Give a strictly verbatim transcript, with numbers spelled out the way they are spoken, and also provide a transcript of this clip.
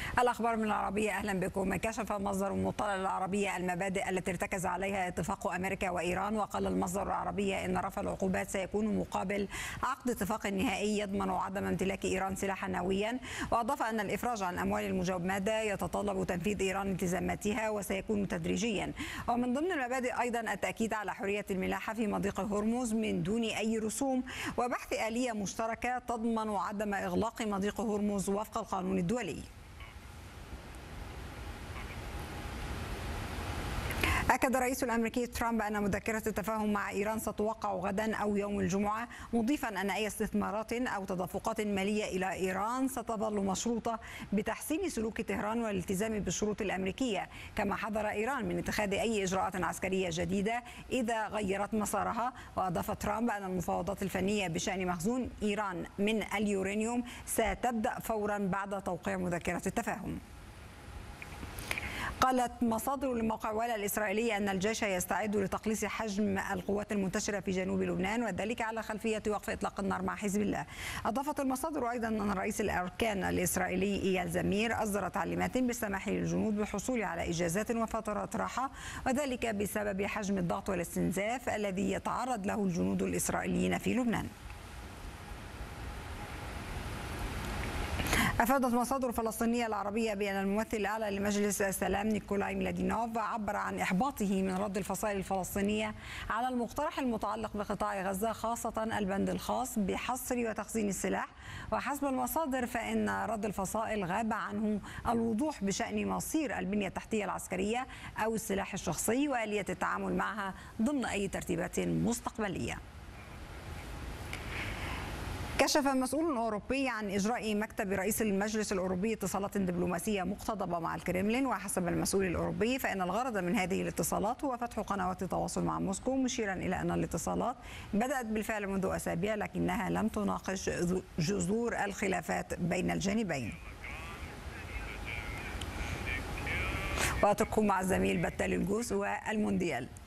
الأخبار من العربية، أهلا بكم. كشف مصدر مطلع العربية المبادئ التي ارتكز عليها اتفاق أمريكا وإيران، وقال المصدر العربية إن رفع العقوبات سيكون مقابل عقد اتفاق نهائي يضمن عدم امتلاك إيران سلاحا نوويا، وأضاف أن الإفراج عن أموال المجمدة يتطلب تنفيذ إيران التزاماتها وسيكون تدريجيا. ومن ضمن المبادئ أيضا التأكيد على حرية الملاحة في مضيق هرمز من دون أي رسوم، وبحث آلية مشتركة تضمن عدم إغلاق مضيق هرمز وفق القانون الدولي. أكد الرئيس الأمريكي ترامب أن مذكرة التفاهم مع إيران ستوقع غدا أو يوم الجمعة، مضيفا أن أي استثمارات أو تدفقات مالية إلى إيران ستظل مشروطة بتحسين سلوك طهران والالتزام بالشروط الأمريكية، كما حذر إيران من اتخاذ أي إجراءات عسكرية جديدة إذا غيرت مسارها. وأضاف ترامب أن المفاوضات الفنية بشأن مخزون إيران من اليورانيوم ستبدأ فورا بعد توقيع مذكرة التفاهم. قالت مصادر لموقع ولا الإسرائيلي أن الجيش يستعد لتقليص حجم القوات المنتشرة في جنوب لبنان، وذلك على خلفية وقف إطلاق النار مع حزب الله. أضافت المصادر أيضا أن رئيس الأركان الإسرائيلي إيال زمير أصدر تعليمات بالسماح للجنود بالحصول على إجازات وفترات راحة، وذلك بسبب حجم الضغط والاستنزاف الذي يتعرض له الجنود الإسرائيليين في لبنان. أفادت مصادر فلسطينية العربية بأن الممثل الأعلى لمجلس السلام نيكولاي ميلادينوف عبر عن إحباطه من رد الفصائل الفلسطينية على المقترح المتعلق بقطاع غزة، خاصة البند الخاص بحصر وتخزين السلاح. وحسب المصادر فإن رد الفصائل غاب عنه الوضوح بشأن مصير البنية التحتية العسكرية أو السلاح الشخصي وآلية التعامل معها ضمن أي ترتيبات مستقبلية. كشف مسؤول أوروبي عن إجراء مكتب رئيس المجلس الأوروبي اتصالات دبلوماسية مقتضبة مع الكرملين، وحسب المسؤول الأوروبي فإن الغرض من هذه الاتصالات هو فتح قنوات التواصل مع موسكو، مشيرا إلى أن الاتصالات بدأت بالفعل منذ أسابيع لكنها لم تناقش جذور الخلافات بين الجانبين. وأترككم مع الزميل بتال الجوس والمونديال.